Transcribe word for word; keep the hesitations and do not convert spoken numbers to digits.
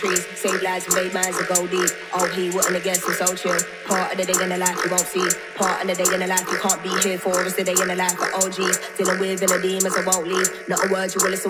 trees. Save lives and made minds and go deep. Oh, he wouldn't have guessed it's so chill. Part of the day in the life you won't see. Part of the day in the life you can't be here for. It's the day in the life of O Gs. Dealing with inner demons I won't leave. Not a word you will listen